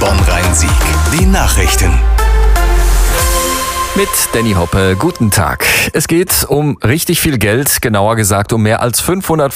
Bonn-Rhein-Sieg. Die Nachrichten. Mit Danny Hoppe, guten Tag. Es geht um richtig viel Geld, genauer gesagt um mehr als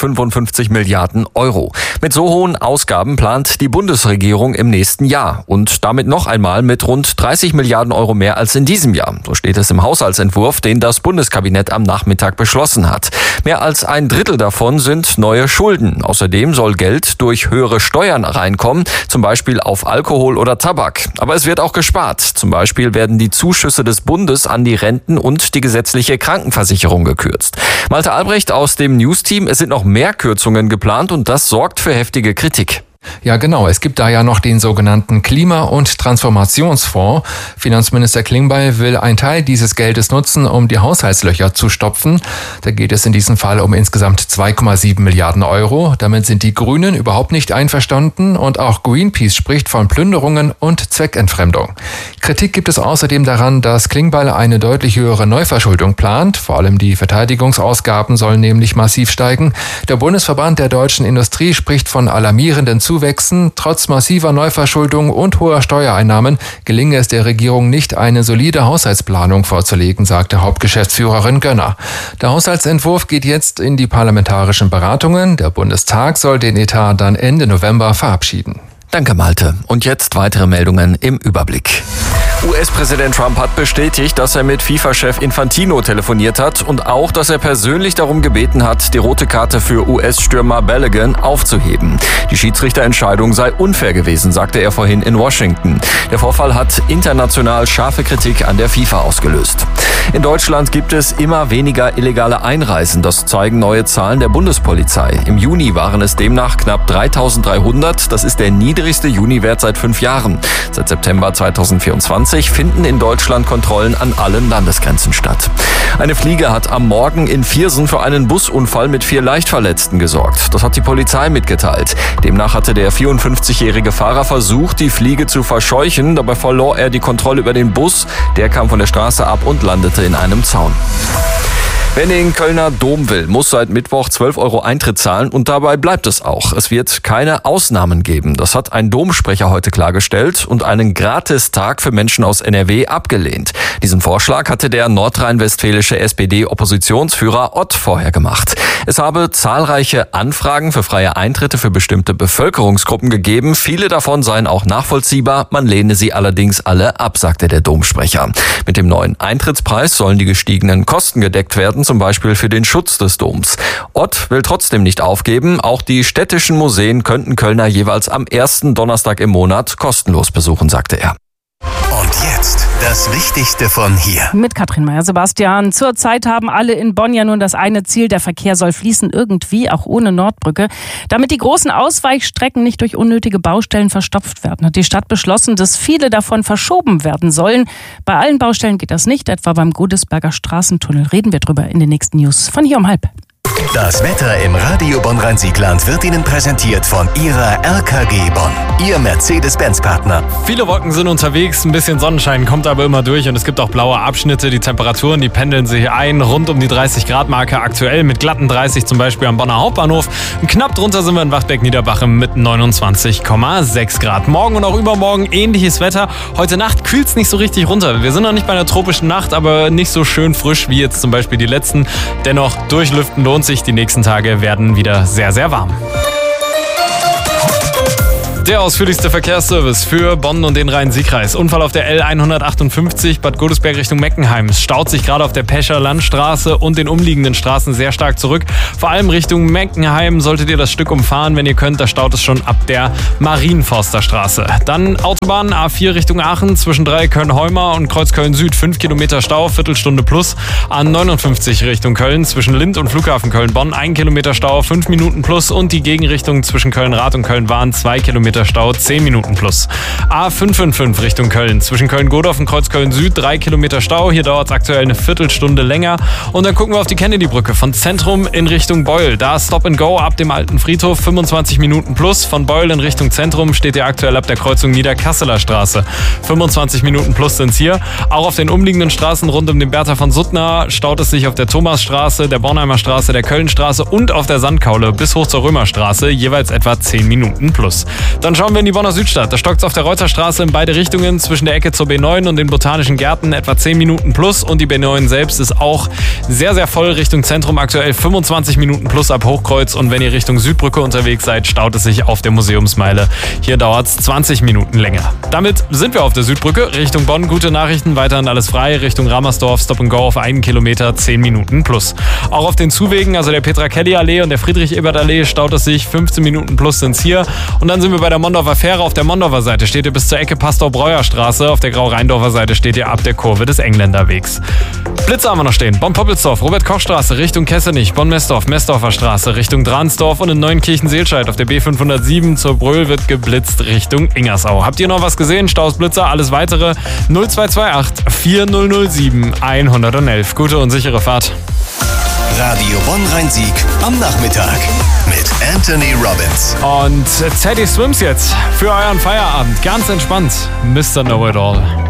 555 Milliarden Euro. Mit so hohen Ausgaben plant die Bundesregierung im nächsten Jahr und damit noch einmal mit rund 30 Milliarden Euro mehr als in diesem Jahr. So steht es im Haushaltsentwurf, den das Bundeskabinett am Nachmittag beschlossen hat. Mehr als ein Drittel davon sind neue Schulden. Außerdem soll Geld durch höhere Steuern reinkommen, zum Beispiel auf Alkohol oder Tabak. Aber es wird auch gespart. Zum Beispiel werden die Zuschüsse des Bundes an die Renten und die gesetzliche Krankenversicherung gekürzt. Malte Albrecht aus dem News-Team, es sind noch mehr Kürzungen geplant und das sorgt für heftige Kritik. Ja, genau. Es gibt da ja noch den sogenannten Klima- und Transformationsfonds. Finanzminister Klingbeil will einen Teil dieses Geldes nutzen, um die Haushaltslöcher zu stopfen. Da geht es in diesem Fall um insgesamt 2,7 Milliarden Euro. Damit sind die Grünen überhaupt nicht einverstanden und auch Greenpeace spricht von Plünderungen und Zweckentfremdung. Kritik gibt es außerdem daran, dass Klingbeil eine deutlich höhere Neuverschuldung plant. Vor allem die Verteidigungsausgaben sollen nämlich massiv steigen. Der Bundesverband der deutschen Industrie spricht von alarmierenden Zuwächsen. Trotz massiver Neuverschuldung und hoher Steuereinnahmen gelinge es der Regierung nicht, eine solide Haushaltsplanung vorzulegen, sagte Hauptgeschäftsführerin Gönner. Der Haushaltsentwurf geht jetzt in die parlamentarischen Beratungen. Der Bundestag soll den Etat dann Ende November verabschieden. Danke, Malte. Und jetzt weitere Meldungen im Überblick. US-Präsident Trump hat bestätigt, dass er mit FIFA-Chef Infantino telefoniert hat und auch, dass er persönlich darum gebeten hat, die rote Karte für US-Stürmer Balogun aufzuheben. Die Schiedsrichterentscheidung sei unfair gewesen, sagte er vorhin in Washington. Der Vorfall hat international scharfe Kritik an der FIFA ausgelöst. In Deutschland gibt es immer weniger illegale Einreisen. Das zeigen neue Zahlen der Bundespolizei. Im Juni waren es demnach knapp 3.300. Das ist der niedrigste Juniwert seit 5 Jahren. Seit September 2024 finden in Deutschland Kontrollen an allen Landesgrenzen statt. Eine Fliege hat am Morgen in Viersen für einen Busunfall mit 4 Leichtverletzten gesorgt. Das hat die Polizei mitgeteilt. Demnach hatte der 54-jährige Fahrer versucht, die Fliege zu verscheuchen. Dabei verlor er die Kontrolle über den Bus. Der kam von der Straße ab und landete in einem Zaun. Wer in den Kölner Dom will, muss seit Mittwoch 12 € Eintritt zahlen und dabei bleibt es auch. Es wird keine Ausnahmen geben. Das hat ein Domsprecher heute klargestellt und einen Gratistag für Menschen aus NRW abgelehnt. Diesen Vorschlag hatte der nordrhein-westfälische SPD-Oppositionsführer Ott vorher gemacht. Es habe zahlreiche Anfragen für freie Eintritte für bestimmte Bevölkerungsgruppen gegeben. Viele davon seien auch nachvollziehbar. Man lehne sie allerdings alle ab, sagte der Domsprecher. Mit dem neuen Eintrittspreis sollen die gestiegenen Kosten gedeckt werden, zum Beispiel für den Schutz des Doms. Ott will trotzdem nicht aufgeben. Auch die städtischen Museen könnten Kölner jeweils am ersten Donnerstag im Monat kostenlos besuchen, sagte er. Und jetzt das Wichtigste von hier. Mit Katrin Meyer-Sebastian. Zurzeit haben alle in Bonn ja nur das eine Ziel, der Verkehr soll fließen irgendwie, auch ohne Nordbrücke. Damit die großen Ausweichstrecken nicht durch unnötige Baustellen verstopft werden, hat die Stadt beschlossen, dass viele davon verschoben werden sollen. Bei allen Baustellen geht das nicht, etwa beim Godesberger Straßentunnel. Reden wir drüber in den nächsten News von hier um 12:30. Das Wetter im Radio Bonn-Rhein-Sieg-Land wird Ihnen präsentiert von Ihrer RKG Bonn, Ihr Mercedes-Benz-Partner. Viele Wolken sind unterwegs, ein bisschen Sonnenschein kommt aber immer durch und es gibt auch blaue Abschnitte. Die Temperaturen, die pendeln sich ein, rund um die 30-Grad-Marke aktuell mit glatten 30 zum Beispiel am Bonner Hauptbahnhof. Knapp drunter sind wir in Wachtbeck-Niederbach mit 29,6 Grad. Morgen und auch übermorgen ähnliches Wetter. Heute Nacht kühlt es nicht so richtig runter. Wir sind noch nicht bei einer tropischen Nacht, aber nicht so schön frisch wie jetzt zum Beispiel die letzten. Dennoch durchlüften lohnt sich. Die nächsten Tage werden wieder sehr, sehr warm. Der ausführlichste Verkehrsservice für Bonn und den Rhein-Sieg-Kreis. Unfall auf der L158 Bad Godesberg Richtung Meckenheim. Es staut sich gerade auf der Pescher Landstraße und den umliegenden Straßen sehr stark zurück. Vor allem Richtung Meckenheim solltet ihr das Stück umfahren, wenn ihr könnt. Da staut es schon ab der Marienforster Straße. Dann Autobahn A4 Richtung Aachen zwischen Köln-Heumar und Kreuz Köln-Süd. 5 Kilometer Stau, Viertelstunde plus. A59 Richtung Köln zwischen Lind und Flughafen Köln-Bonn. 1 Kilometer Stau, 5 Minuten plus. Und die Gegenrichtung zwischen Köln-Rath und Köln-Wahn 2 Kilometer Stau, 10 Minuten plus. A555 Richtung Köln. Zwischen Köln-Godorf und Kreuz Köln-Süd 3 Kilometer Stau. Hier dauert es aktuell eine Viertelstunde länger. Und dann gucken wir auf die Kennedy-Brücke von Zentrum in Richtung Beul. Da Stop and Go ab dem alten Friedhof 25 Minuten plus. Von Beul in Richtung Zentrum steht ihr aktuell ab der Kreuzung Niederkasseler Straße. 25 Minuten plus sind es hier. Auch auf den umliegenden Straßen rund um den Bertha von Suttner staut es sich auf der Thomasstraße, der Bornheimer Straße, der Kölnstraße und auf der Sandkaule bis hoch zur Römerstraße jeweils etwa 10 Minuten plus. Dann schauen wir in die Bonner Südstadt. Da stockt es auf der Reuterstraße in beide Richtungen zwischen der Ecke zur B9 und den Botanischen Gärten etwa 10 Minuten plus. Und die B9 selbst ist auch sehr, sehr voll Richtung Zentrum. Aktuell 25 Minuten plus ab Hochkreuz. Und wenn ihr Richtung Südbrücke unterwegs seid, staut es sich auf der Museumsmeile. Hier dauert es 20 Minuten länger. Damit sind wir auf der Südbrücke. Richtung Bonn, gute Nachrichten, weiterhin alles frei. Richtung Ramersdorf, Stop and Go auf 1 Kilometer, 10 Minuten plus. Auch auf den Zuwegen, also der Petra-Kelly-Allee und der Friedrich-Ebert-Allee, staut es sich. 15 Minuten plus sind es hier. Und dann sind wir bei der Mondorfer Fähre. Auf der Mondorfer Seite steht ihr bis zur Ecke Pastor-Breuer-Straße. Auf der Grau-Rheindorfer Seite steht ihr ab der Kurve des Engländerwegs. Blitze haben wir noch stehen. Bonn-Poppelsdorf, Robert-Koch-Straße Richtung Kessenich, Bonn-Messdorf, Messdorfer Straße Richtung Dransdorf und in Neuenkirchen-Seelscheid auf der B507 zur Bröl wird geblitzt Richtung Ingersau. Habt ihr noch was gesehen? Staus, Blitzer, alles weitere 0228 4007 111. Gute und sichere Fahrt. Radio Bonn-Rhein-Sieg am Nachmittag mit Anthony Robbins. Und Teddy Swims jetzt für euren Feierabend. Ganz entspannt. Mr. Know It All.